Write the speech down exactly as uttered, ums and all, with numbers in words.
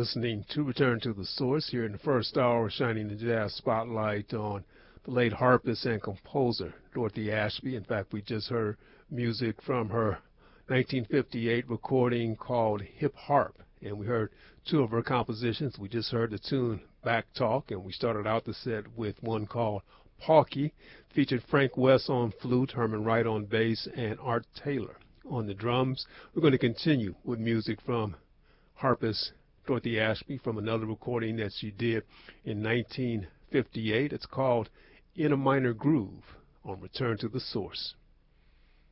listening to Return to the Source here in the first hour, shining the jazz spotlight on the late harpist and composer Dorothy Ashby. In fact, we just heard music from her nineteen fifty-eight recording called Hip Harp, and we heard two of her compositions. We just heard the tune Back Talk, and we started out the set with one called Pauky, featured Frank West on flute, Herman Wright on bass, and Art Taylor on the drums. We're going to continue with music from harpist Dorothy Ashby from another recording that she did in nineteen fifty-eight. It's called In a Minor Groove on Return to the Source.